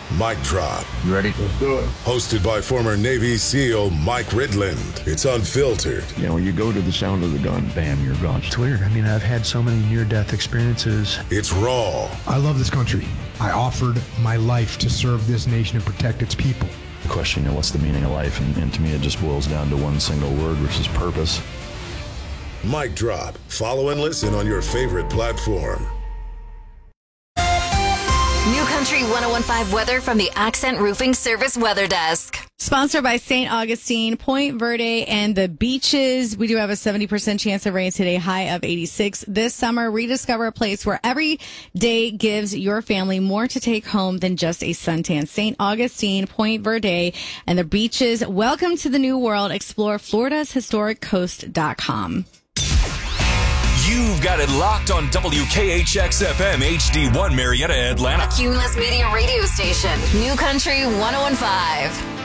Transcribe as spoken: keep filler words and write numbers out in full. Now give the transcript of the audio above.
Mic Drop. You ready? Let's do it. Hosted by former Navy SEAL Mike Ridland. It's unfiltered. You know, when you go to the sound of the gun, bam, you're gone. It's weird. I mean, I've had so many near-death experiences. It's raw. I love this country. I offered my life to serve this nation and protect its people. The question, you know, what's the meaning of life? And, and to me, it just boils down to one single word, which is purpose. Mic Drop. Follow and listen on your favorite platform. New Country one oh one point five weather from the Accent Roofing Service Weather Desk. Sponsored by Saint Augustine, Point Verde, and the beaches. We do have a seventy percent chance of rain today, high of eighty-six. This summer, rediscover a place where every day gives your family more to take home than just a suntan. Saint Augustine, Point Verde, and the beaches. Welcome to the new world. Explore Florida's historic coast dot com. You've got it locked on W K H X F M H D one Marietta, Atlanta. A Cumulus Media radio station. New Country one oh one point five.